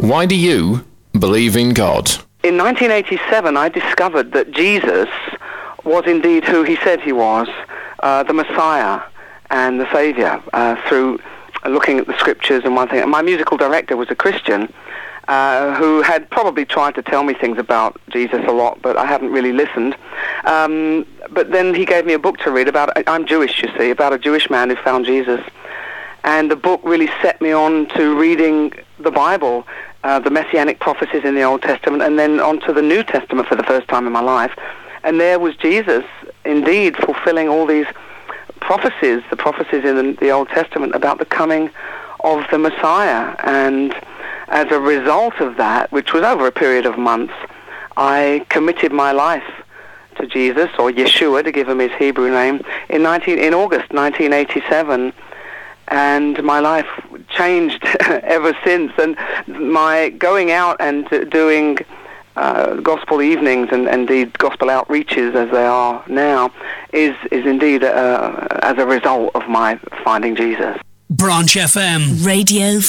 Why do you believe in God? In 1987, I discovered that Jesus was indeed who he said he was, the Messiah and the Saviour, through looking at the scriptures and one thing. And my musical director was a Christian who had probably tried to tell me things about Jesus a lot, but I hadn't really listened. But then he gave me a book to read about, I'm Jewish, you see, about a Jewish man who found Jesus. And the book really set me on to reading the Bible, the Messianic prophecies in the Old Testament, and then onto the New Testament for the first time in my life. And there was Jesus, indeed, fulfilling all these prophecies, the prophecies in the Old Testament about the coming of the Messiah. And as a result of that, which was over a period of months, I committed my life to Jesus, or Yeshua, to give him his Hebrew name, in August 1987. And my life changed ever since. And my going out and doing gospel evenings and indeed gospel outreaches, as they are now, is indeed as a result of my finding Jesus. Branch FM Radio